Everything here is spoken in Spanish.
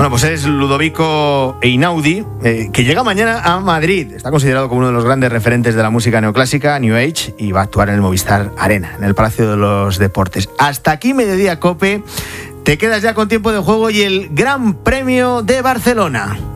Bueno, pues es Ludovico Einaudi, que llega mañana a Madrid. Está considerado como uno de los grandes referentes de la música neoclásica, New Age, y va a actuar en el Movistar Arena, en el Palacio de los Deportes. Hasta aquí Mediodía COPE. Te quedas ya con tiempo de juego y el Gran Premio de Barcelona.